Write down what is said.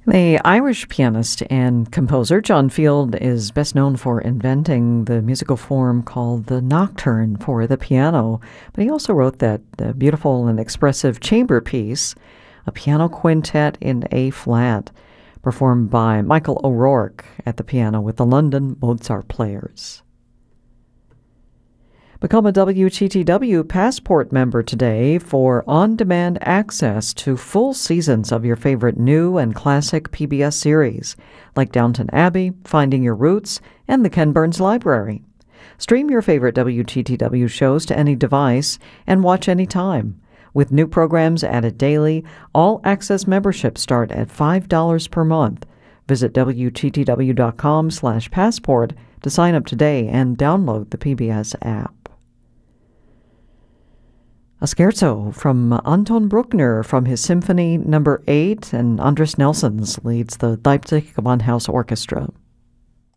The Irish pianist and composer John Field is best known for inventing the musical form called the nocturne for the piano, but he also wrote that beautiful and expressive chamber piece, a piano quintet in A-flat, performed by Michael O'Rourke at the piano with the London Mozart Players. Become a WTTW Passport member today for on-demand access to full seasons of your favorite new and classic PBS series, like Downton Abbey, Finding Your Roots, and the Ken Burns Library. Stream your favorite WTTW shows to any device and watch anytime. With new programs added daily, all access memberships start at $5 per month. Visit WTTW.com/passport to sign up today and download the PBS app. A scherzo from Anton Bruckner from his Symphony No. 8, and Andres Nelsons leads the Leipzig Gewandhaus Orchestra.